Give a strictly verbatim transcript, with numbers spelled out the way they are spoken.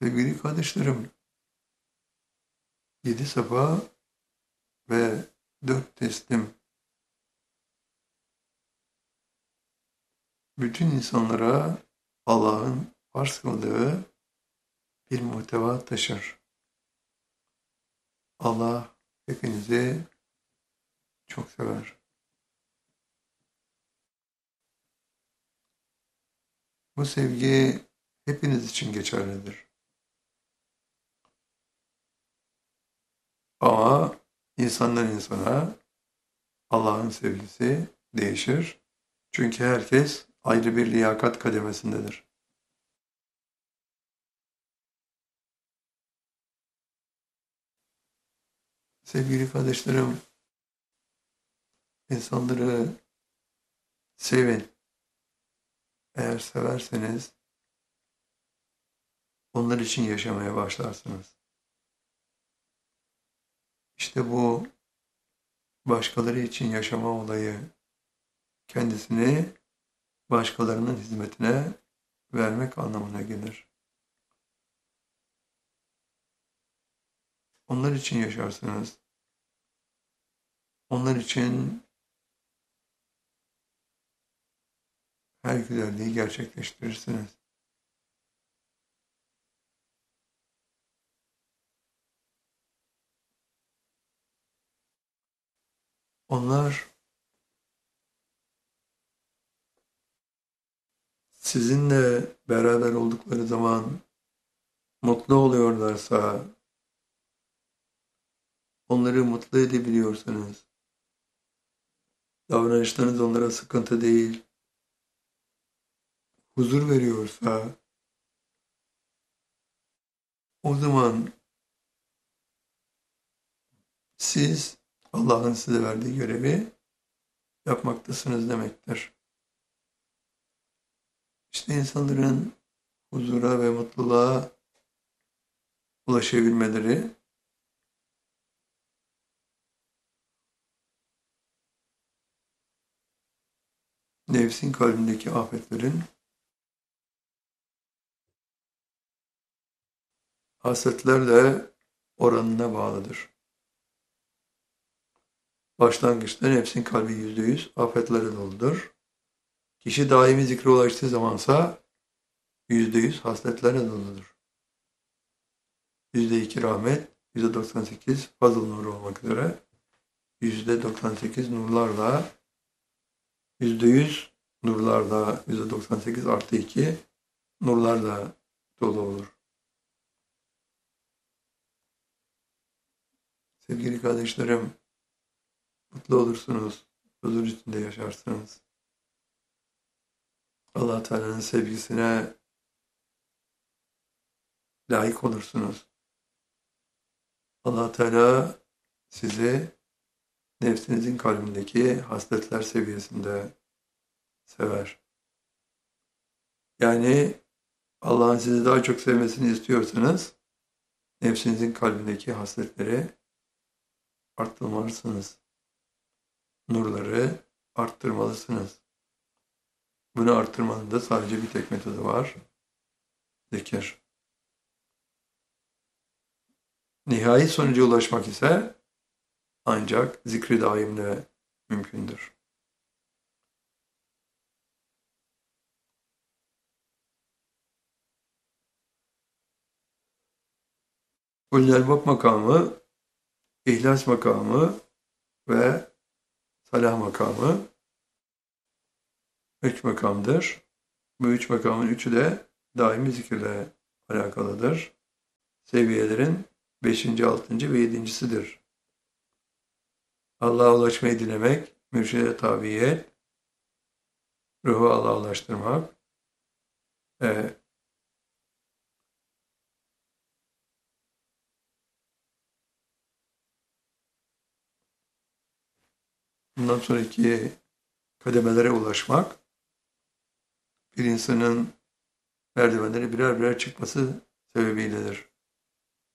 Sevgili kardeşlerim, yedi safa ve dört teslim bütün insanlara Allah'ın farz kıldığı bir muhteva taşır. Allah hepinizi çok sever. Bu sevgi hepiniz için geçerlidir. Ama insandan insana Allah'ın sevgisi değişir. Çünkü herkes ayrı bir liyakat kademesindedir. Sevgili kardeşlerim, insanları sevin. Eğer severseniz onlar için yaşamaya başlarsınız. İşte bu başkaları için yaşama olayı kendisini başkalarının hizmetine vermek anlamına gelir. Onlar için yaşarsınız. Onlar için her güzelliği gerçekleştirirsiniz. Onlar sizinle beraber oldukları zaman mutlu oluyorlarsa, onları mutlu edebiliyorsanız, davranışlarınız onlara sıkıntı değil, huzur veriyorsa, o zaman siz Allah'ın size verdiği görevi yapmaktasınız demektir. İşte insanların huzura ve mutluluğa ulaşabilmeleri nefsin kalbindeki afetlerin hasetlerle oranına bağlıdır. Başlangıçta nefsin kalbi yüzde yüz afetlere doludur. Kişi daimi zikre ulaştığı zamansa yüzde yüz hasletlere doludur. Yüzde iki rahmet, yüzde doksan sekiz fazıl nuru olmak üzere yüzde doksan sekiz nurlarla, yüzde yüz nurlarla, yüzde doksan sekiz artı iki nurlarla dolu olur. Sevgili kardeşlerim, mutlu olursunuz, huzur içinde yaşarsınız. Allah Teala'nın sevgisine layık olursunuz. Allah Teala sizi nefsinizin kalbindeki hasletler seviyesinde sever. Yani Allah'ın sizi daha çok sevmesini istiyorsanız nefsinizin kalbindeki hasletleri arttırmalısınız. Nurları arttırmalısınız. Bunu arttırmanın da sadece bir tek metodu var. Zikir. Nihai sonuca ulaşmak ise ancak zikri daimle mümkündür. Ulul Albab makamı, İhlas makamı ve Salah makamı üç makamdır. Bu üç makamın üçü de daimi zikirle alakalıdır. Seviyelerin beşinci, altıncı ve yedincisidir. Allah'a ulaşmayı dilemek, mürşide tabiyet, ruhu Allah'a ulaştırmak, e, bundan sonraki kademelere ulaşmak, bir insanın merdivenleri birer birer çıkması sebebiyledir.